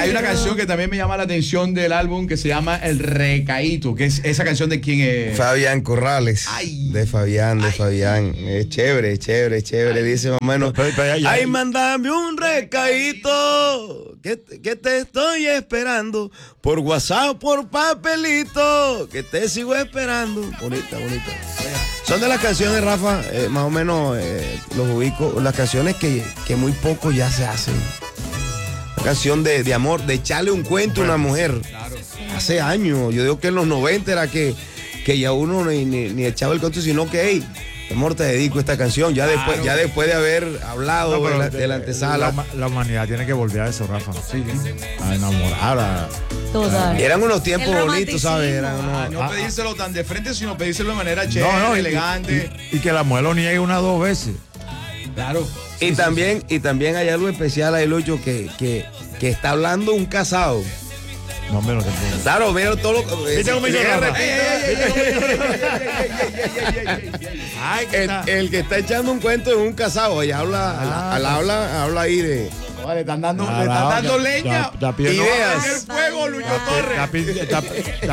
hay una canción que también me llama la atención del álbum que se llama El Recaíto, que es esa canción de quién es. Fabián Corrales. Ay. De Fabián. Es chévere. Dice más o menos. Ay, mándame un recaíto, que te estoy esperando. Por WhatsApp, por papelito, que te sigo esperando. Bonita. Son de las canciones, Rafa, más o menos los ubico, las canciones que muy poco ya se hacen. Una canción de amor, de echarle un cuento a una mujer. Claro. Hace años, yo digo que en los 90 era que ya uno ni echaba el cuento, sino que, hey, amor, te dedico esta canción. Ya después de haber hablado de la antesala. La humanidad tiene que volver a eso, Rafa. Sí, a enamorar. Total. Eran unos tiempos El bonitos, ¿sabes? Eran No pedírselo tan de frente, sino pedírselo de manera chévere, elegante. Y que la mujer lo niegue una o dos veces. Claro. Y también hay algo especial ahí, Lucho, que está hablando un casado. No, menos que Claro, veo todo lo que. ¿Viste cómo hizo Rafa? El que está echando un cuento es un casado. Ella habla ahí de. Vale, le están dando leña. Ya pide- Ideas. El fuego, Lucho Torres.